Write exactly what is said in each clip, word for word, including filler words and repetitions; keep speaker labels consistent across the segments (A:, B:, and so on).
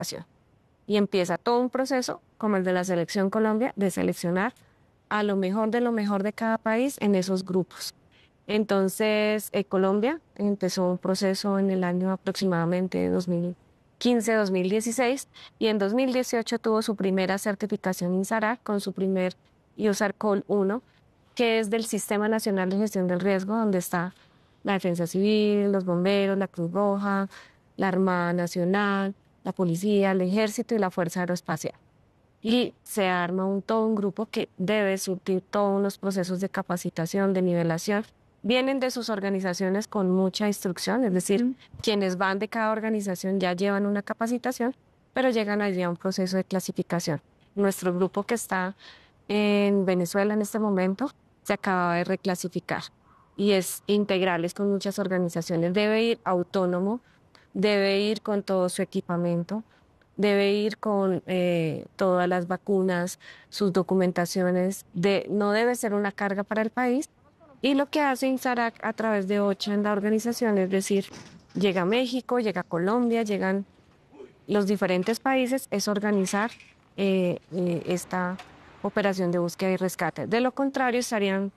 A: Y empieza todo un proceso, como el de la Selección Colombia, de seleccionar a lo mejor de lo mejor de cada país en esos grupos. Entonces, eh, Colombia empezó un proceso en el año aproximadamente dos mil quince, dos mil dieciséis, y en dos mil dieciocho tuvo su primera certificación INSARAC con su primer IOSARCOL uno, que es del Sistema Nacional de Gestión del Riesgo, donde está la Defensa Civil, los bomberos, la Cruz Roja, la Armada Nacional, la Policía, el Ejército y la Fuerza Aeroespacial. Y se arma un, todo un grupo que debe surtir todos los procesos de capacitación, de nivelación. Vienen de sus organizaciones con mucha instrucción, es decir, mm. quienes van de cada organización ya llevan una capacitación, pero llegan allí a un proceso de clasificación. Nuestro grupo que está en Venezuela en este momento se acaba de reclasificar y es integral, es con muchas organizaciones. Debe ir autónomo, debe ir con todo su equipamiento, debe ir con eh, todas las vacunas, sus documentaciones, de, no debe ser una carga para el país. Y lo que hace INSARAC a través de OCHA en la organización, es decir, llega a México, llega a Colombia, llegan los diferentes países, es organizar eh, eh, esta operación de búsqueda y rescate. De lo contrario, estarían,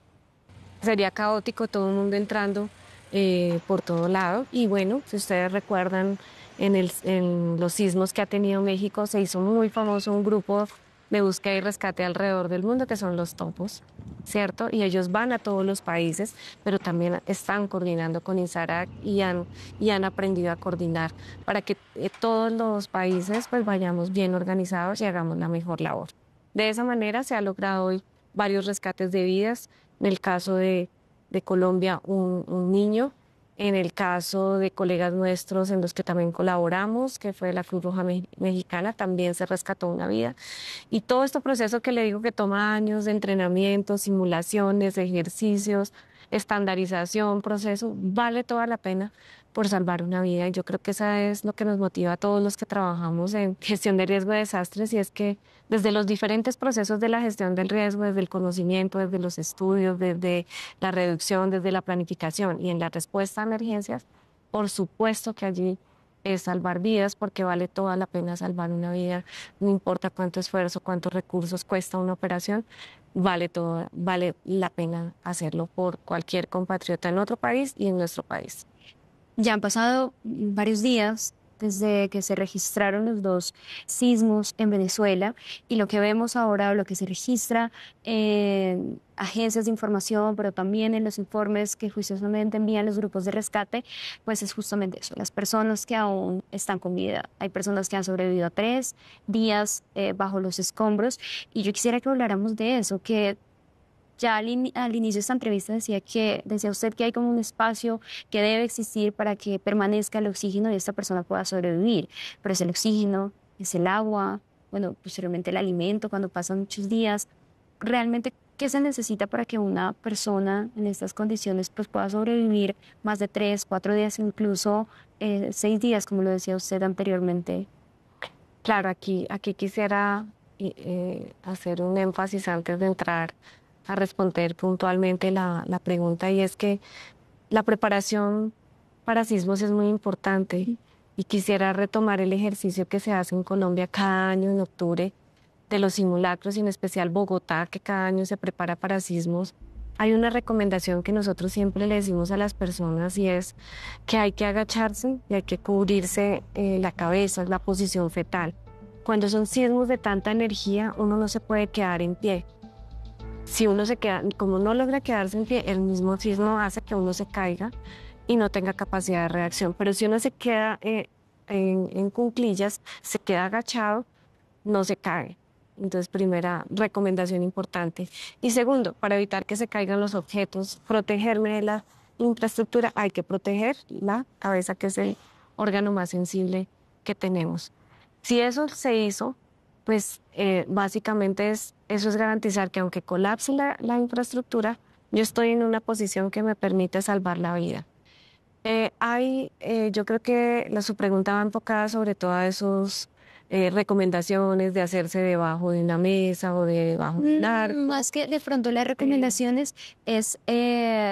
A: sería caótico, todo el mundo entrando eh, por todo lado. Y bueno, si ustedes recuerdan, en, el, en los sismos que ha tenido México, se hizo muy famoso un grupo de búsqueda y rescate alrededor del mundo, que son los topos, ¿cierto? Y ellos van a todos los países, pero también están coordinando con INSARAC y han, y han aprendido a coordinar para que eh, todos los países pues vayamos bien organizados y hagamos la mejor labor. De esa manera se ha logrado hoy varios rescates de vidas. En el caso de, de Colombia, un, un niño. En el caso de colegas nuestros en los que también colaboramos, que fue la Cruz Roja Mexicana, también se rescató una vida. Y todo este proceso que le digo que toma años de entrenamiento, simulaciones, ejercicios, estandarización, proceso, vale toda la pena por salvar una vida. Y yo creo que esa es lo que nos motiva a todos los que trabajamos en gestión de riesgo de desastres, y es que desde los diferentes procesos de la gestión del riesgo, desde el conocimiento, desde los estudios, desde la reducción, desde la planificación y en la respuesta a emergencias, por supuesto que allí es salvar vidas, porque vale toda la pena salvar una vida, no importa cuánto esfuerzo, cuántos recursos cuesta una operación, vale todo, vale la pena hacerlo por cualquier compatriota en otro país y en nuestro país.
B: Ya han pasado varios días desde que se registraron los dos sismos en Venezuela, y lo que vemos ahora, lo que se registra en agencias de información, pero también en los informes que juiciosamente envían los grupos de rescate, pues es justamente eso, las personas que aún están con vida. Hay personas que han sobrevivido a tres días eh, bajo los escombros, y yo quisiera que habláramos de eso, que ya al, in al inicio de esta entrevista decía que decía usted que hay como un espacio que debe existir para que permanezca el oxígeno y esta persona pueda sobrevivir, pero es el oxígeno, es el agua, bueno, posteriormente el alimento cuando pasan muchos días. Realmente, ¿qué se necesita para que una persona en estas condiciones pues pueda sobrevivir más de tres, cuatro días, incluso eh, seis días, como lo decía usted anteriormente?
A: Claro, aquí, aquí quisiera eh, hacer un énfasis antes de entrar a responder puntualmente la, la pregunta, y es que la preparación para sismos es muy importante, y quisiera retomar el ejercicio que se hace en Colombia cada año en octubre de los simulacros, y en especial Bogotá, que cada año se prepara para sismos. Hay una recomendación que nosotros siempre le decimos a las personas, y es que hay que agacharse y hay que cubrirse eh, la cabeza, es la posición fetal. Cuando son sismos de tanta energía, uno no se puede quedar en pie. Si uno se queda, como no logra quedarse en pie, el mismo sismo hace que uno se caiga y no tenga capacidad de reacción. Pero si uno se queda eh, en, en cuclillas, se queda agachado, no se cae. Entonces, primera recomendación importante. Y segundo, para evitar que se caigan los objetos, protegerme de la infraestructura, hay que proteger la cabeza, que es el órgano más sensible que tenemos. Si eso se hizo, pues eh, básicamente es, eso es garantizar que aunque colapse la, la infraestructura, yo estoy en una posición que me permite salvar la vida. Eh, hay, eh, yo creo que la, su pregunta va enfocada sobre todo a esos eh, recomendaciones de hacerse debajo de una mesa o de debajo de un arco.
B: Más que de pronto las recomendaciones es... Eh,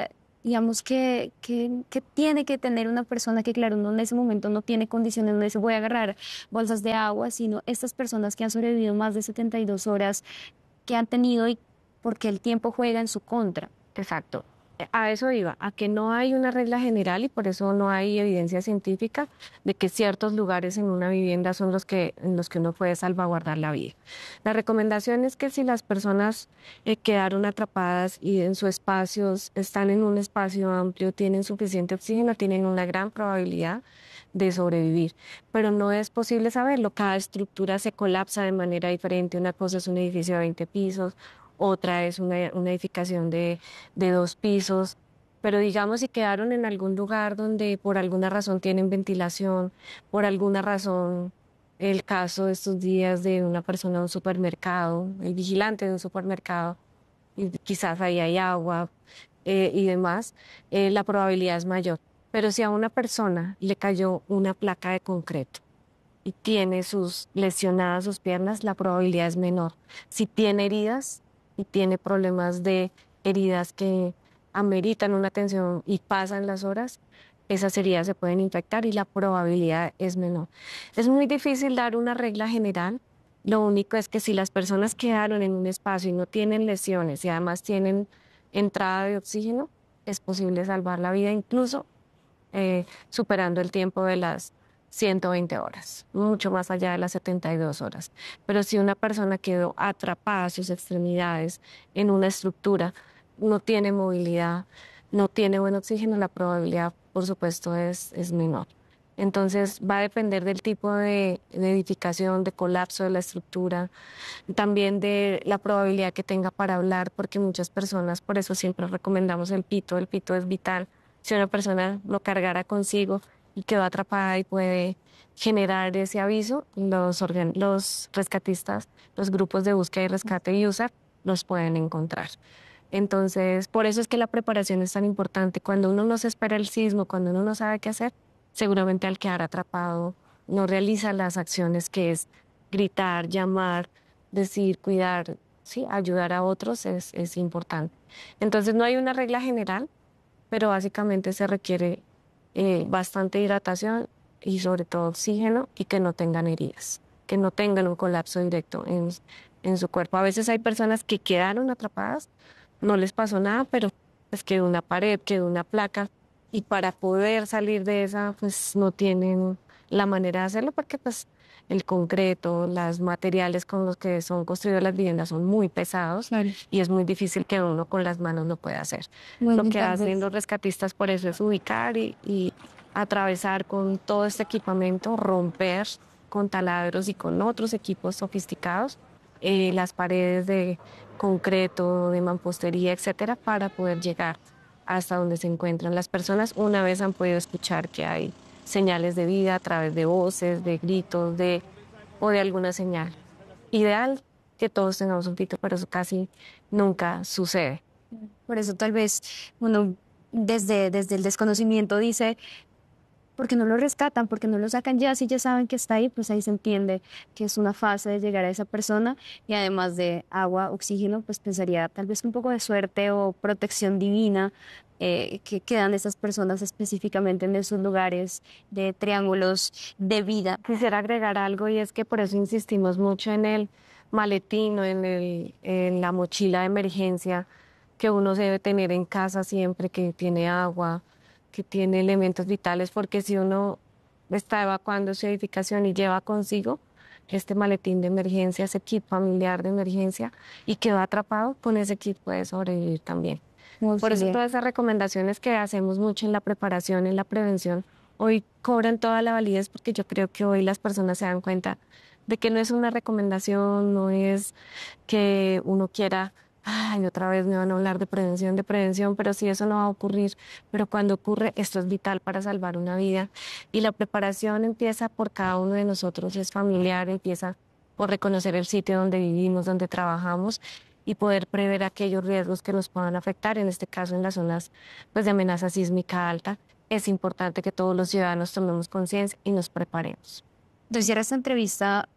B: digamos, que, que, que tiene que tener una persona que, claro, uno en ese momento no tiene condiciones, no dice voy a agarrar bolsas de agua, sino estas personas que han sobrevivido más de setenta y dos horas, que han tenido y porque el tiempo juega en su contra.
A: Exacto. A eso iba, a que no hay una regla general y por eso no hay evidencia científica de que ciertos lugares en una vivienda son los que, en los que uno puede salvaguardar la vida. La recomendación es que si las personas eh, quedaron atrapadas y en sus espacios están en un espacio amplio, tienen suficiente oxígeno, tienen una gran probabilidad de sobrevivir, pero no es posible saberlo. Cada estructura se colapsa de manera diferente. Una cosa es un edificio de veinte pisos, otra es una, una edificación de, de dos pisos, pero digamos si quedaron en algún lugar donde por alguna razón tienen ventilación, por alguna razón, el caso de estos días de una persona de un supermercado, el vigilante de un supermercado, y quizás ahí hay agua eh, y demás, eh, la probabilidad es mayor. Pero si a una persona le cayó una placa de concreto y tiene sus lesionadas sus piernas, la probabilidad es menor. Si tiene heridas y tiene problemas de heridas que ameritan una atención y pasan las horas, esas heridas se pueden infectar y la probabilidad es menor. Es muy difícil dar una regla general. Lo único es que si las personas quedaron en un espacio y no tienen lesiones y además tienen entrada de oxígeno, es posible salvar la vida incluso eh, superando el tiempo de las ciento veinte horas, mucho más allá de las setenta y dos horas. Pero si una persona quedó atrapada a sus extremidades en una estructura, no tiene movilidad, no tiene buen oxígeno, la probabilidad, por supuesto, es, es menor. Entonces va a depender del tipo de, de edificación, de colapso de la estructura, también de la probabilidad que tenga para hablar, porque muchas personas, por eso siempre recomendamos el pito, el pito es vital. Si una persona lo cargara consigo y quedó atrapada y puede generar ese aviso, los, organ los rescatistas, los grupos de búsqueda y rescate y U S A R los pueden encontrar. Entonces, por eso es que la preparación es tan importante. Cuando uno no se espera el sismo, cuando uno no sabe qué hacer, seguramente al quedar atrapado no realiza las acciones que es gritar, llamar, decir, cuidar, sí, ayudar a otros es, es importante. Entonces, no hay una regla general, pero básicamente se requiere eh, bastante hidratación y sobre todo oxígeno y que no tengan heridas, que no tengan un colapso directo en, en su cuerpo. A veces hay personas que quedaron atrapadas, no les pasó nada, pero pues quedó una pared, quedó una placa y para poder salir de esa pues no tienen la manera de hacerlo porque pues el concreto, los materiales con los que son construidas las viviendas son muy pesados
B: Claro.
A: y es muy difícil que uno con las manos lo pueda hacer.
B: Muy
A: Lo
B: bien,
A: que
B: tal
A: hacen
B: vez.
A: los rescatistas por eso es ubicar y, y atravesar con todo este equipamiento, romper con taladros y con otros equipos sofisticados eh, las paredes de concreto, de mampostería, etcétera, para poder llegar hasta donde se encuentran las personas. Una vez han podido escuchar que hay señales de vida a través de voces, de gritos, de o de alguna señal. Ideal que todos tengamos un pito, pero eso casi nunca sucede.
B: Por eso tal vez uno desde, desde el desconocimiento dice, ¿por qué no lo rescatan? ¿Por qué no lo sacan ya? Si ya saben que está ahí, pues ahí se entiende que es una fase de llegar a esa persona y además de agua, oxígeno, pues pensaría tal vez un poco de suerte o protección divina eh, que quedan esas personas específicamente en esos lugares de triángulos de vida.
A: Quisiera agregar algo y es que por eso insistimos mucho en el maletín o en, el, en la mochila de emergencia que uno debe tener en casa siempre, que tiene agua, que tiene elementos vitales, porque si uno está evacuando su edificación y lleva consigo este maletín de emergencia, ese kit familiar de emergencia y quedó atrapado, con ese kit puede sobrevivir también. Por eso todas esas recomendaciones que hacemos mucho en la preparación, en la prevención, hoy cobran toda la validez porque yo creo que hoy las personas se dan cuenta de que no es una recomendación, no es que uno quiera, ay, otra vez me van a hablar de prevención, de prevención, pero sí eso no va a ocurrir. Pero cuando ocurre, esto es vital para salvar una vida. Y la preparación empieza por cada uno de nosotros, es familiar, empieza por reconocer el sitio donde vivimos, donde trabajamos y poder prever aquellos riesgos que nos puedan afectar, en este caso en las zonas pues, de amenaza sísmica alta. Es importante que todos los ciudadanos tomemos conciencia y nos preparemos.
B: Entonces, cierra esta entrevista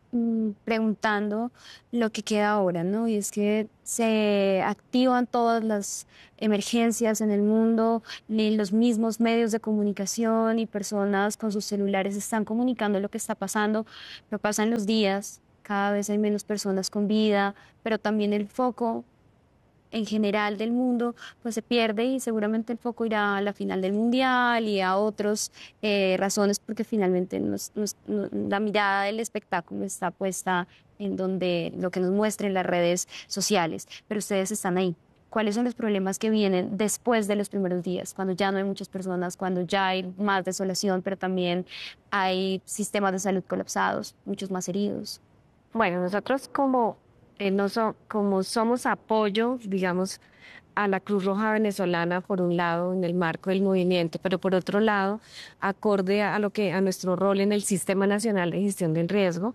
B: mm, preguntando lo que queda ahora, ¿no? Y es que se activan todas las emergencias en el mundo, ni los mismos medios de comunicación y personas con sus celulares están comunicando lo que está pasando, pero pasan los días, cada vez hay menos personas con vida, pero también el foco en general del mundo, pues se pierde y seguramente el foco irá a la final del mundial y a otras razones porque finalmente nos- nos- no- la mirada del espectáculo está puesta en donde lo que nos muestren las redes sociales, pero ustedes están ahí. ¿Cuáles son los problemas que vienen después de los primeros días, cuando ya no hay muchas personas, cuando ya hay más desolación, pero también hay sistemas de salud colapsados, muchos más heridos?
A: Bueno, nosotros como, eh, no so- como somos apoyo, digamos, a la Cruz Roja venezolana, por un lado, en el marco del movimiento, pero por otro lado, acorde a lo que, a nuestro rol en el Sistema Nacional de Gestión del Riesgo,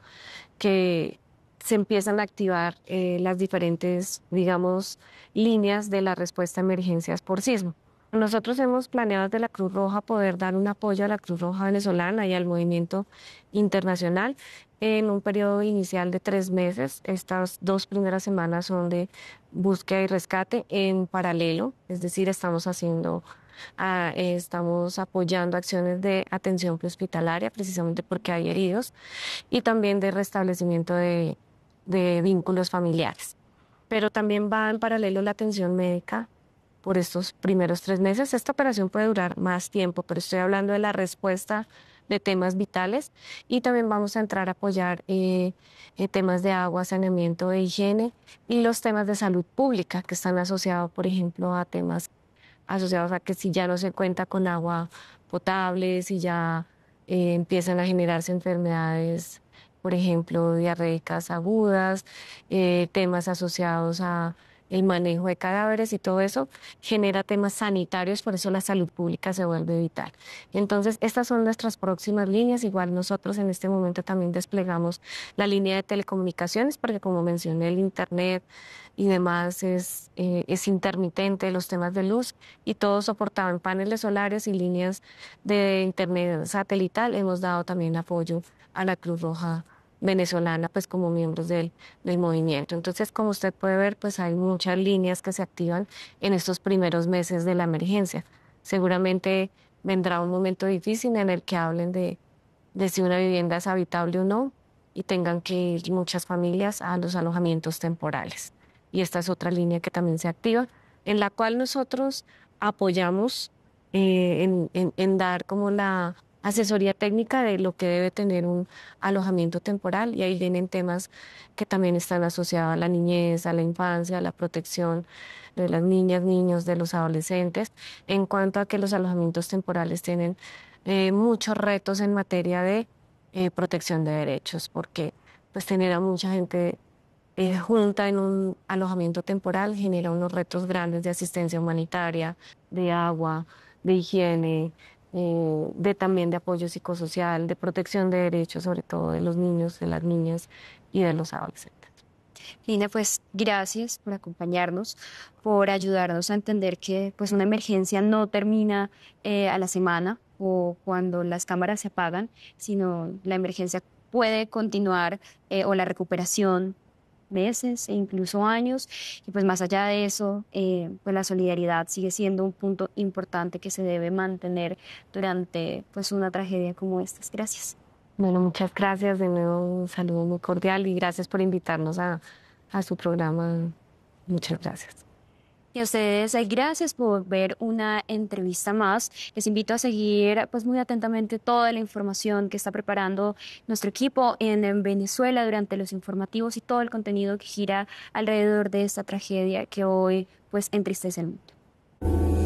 A: que se empiezan a activar eh, las diferentes, digamos, líneas de la respuesta a emergencias por sismo. Nosotros hemos planeado desde la Cruz Roja poder dar un apoyo a la Cruz Roja venezolana y al movimiento internacional en un periodo inicial de tres meses. Estas dos primeras semanas son de búsqueda y rescate en paralelo, es decir, estamos haciendo, ah, eh, estamos apoyando acciones de atención prehospitalaria precisamente porque hay heridos y también de restablecimiento de, de vínculos familiares. Pero también va en paralelo la atención médica por estos primeros tres meses. Esta operación puede durar más tiempo, pero estoy hablando de la respuesta de temas vitales y también vamos a entrar a apoyar eh, eh, temas de agua, saneamiento e higiene y los temas de salud pública que están asociados, por ejemplo, a temas asociados a que si ya no se cuenta con agua potable, si ya eh, empiezan a generarse enfermedades, por ejemplo, diarreicas agudas, eh, temas asociados a el manejo de cadáveres y todo eso genera temas sanitarios, por eso la salud pública se vuelve vital. Entonces, estas son nuestras próximas líneas. Igual nosotros en este momento también desplegamos la línea de telecomunicaciones, porque como mencioné, el Internet y demás es, eh, es intermitente, los temas de luz, y todo soportado en paneles solares y líneas de Internet satelital. Hemos dado también apoyo a la Cruz Roja venezolana, pues como miembros del, del movimiento. Entonces, como usted puede ver, pues hay muchas líneas que se activan en estos primeros meses de la emergencia. Seguramente vendrá un momento difícil en el que hablen de, de si una vivienda es habitable o no y tengan que ir muchas familias a los alojamientos temporales. Y esta es otra línea que también se activa, en la cual nosotros apoyamos eh, en, en, en dar como la asesoría técnica de lo que debe tener un alojamiento temporal, y ahí vienen temas que también están asociados a la niñez, a la infancia, a la protección de las niñas, niños, de los adolescentes, en cuanto a que los alojamientos temporales tienen eh, muchos retos en materia de eh, protección de derechos, porque pues tener a mucha gente eh, junta en un alojamiento temporal genera unos retos grandes de asistencia humanitaria, de agua, de higiene, eh, de también de apoyo psicosocial, de protección de derechos, sobre todo de los niños, de las niñas y de los adolescentes.
B: Lina, pues gracias por acompañarnos, por ayudarnos a entender que pues una emergencia no termina eh, a la semana o cuando las cámaras se apagan, sino la emergencia puede continuar eh, o la recuperación meses e incluso años. Y pues más allá de eso, eh, pues la solidaridad sigue siendo un punto importante que se debe mantener durante pues una tragedia como esta. Gracias.
A: Bueno, muchas gracias. De nuevo, un saludo muy cordial y gracias por invitarnos a, a su programa. Muchas gracias.
B: Y a ustedes, eh, gracias por ver una entrevista más. Les invito a seguir pues muy atentamente toda la información que está preparando nuestro equipo en, en Venezuela durante los informativos y todo el contenido que gira alrededor de esta tragedia que hoy pues entristece el mundo.